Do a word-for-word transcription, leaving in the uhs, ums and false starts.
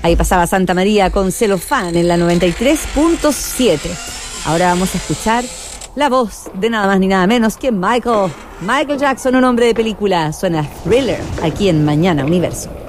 Ahí pasaba Santa María con Celofán en la noventa y tres punto siete. Ahora vamos a escuchar la voz de nada más ni nada menos que Michael. Michael Jackson, un hombre de película. Suena Thriller aquí en Mañana Universo.